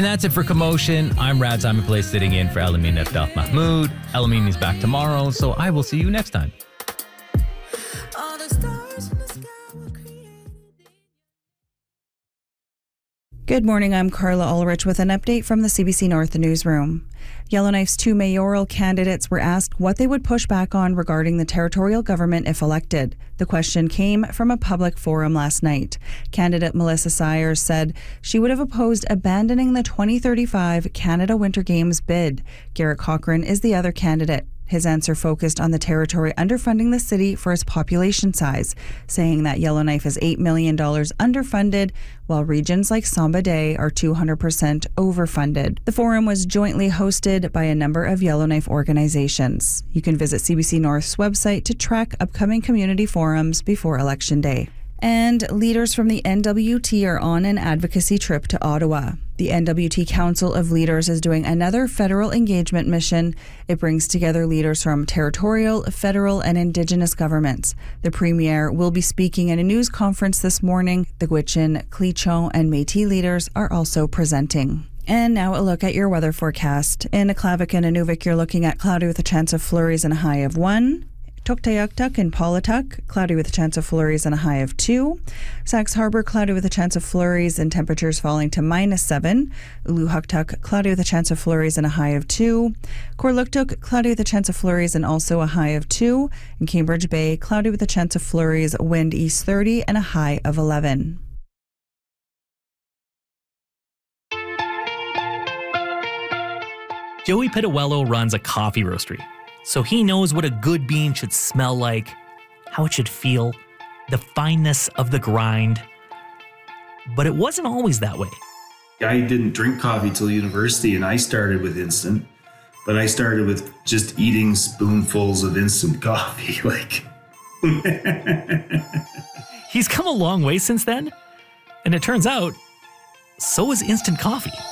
And that's it for Commotion. I'm Rad Simon Place sitting in for Elamin Eftaf Mahmoud. Elamin is back tomorrow, so I will see you next time. Good morning, I'm Carla Ulrich with an update from the CBC North newsroom. Yellowknife's 2 mayoral candidates were asked what they would push back on regarding the territorial government if elected. The question came from a public forum last night. Candidate Melissa Sires said she would have opposed abandoning the 2035 Canada Winter Games bid. Garrett Cochran is the other candidate. His answer focused on the territory underfunding the city for its population size, saying that Yellowknife is $8 million underfunded, while regions like Samba Day are 200% overfunded. The forum was jointly hosted by a number of Yellowknife organizations. You can visit CBC North's website to track upcoming community forums before Election Day. And leaders from the NWT are on an advocacy trip to Ottawa. The NWT Council of Leaders is doing another federal engagement mission. It brings together leaders from territorial, federal, and Indigenous governments. The Premier will be speaking at a news conference this morning. The Gwich'in, Cleachon, and Métis leaders are also presenting. And now a look at your weather forecast. In Aklavik and Inuvik, you're looking at cloudy with a chance of flurries and a high of 1. Tuktoyaktuk and Paulatuk, cloudy with a chance of flurries and a high of 2. Sax Harbor, cloudy with a chance of flurries and temperatures falling to -7. Uluhuktuk, cloudy with a chance of flurries and a high of 2. Korluktuk, cloudy with a chance of flurries and also a high of 2. And Cambridge Bay, cloudy with a chance of flurries, wind east 30 and a high of 11. Joey Pitawello runs a coffee roastery, so he knows what a good bean should smell like, how it should feel, the fineness of the grind. But it wasn't always that way. I didn't drink coffee till university, and I started with instant, but I started with just eating spoonfuls of instant coffee. He's come a long way since then, and it turns out, so is instant coffee.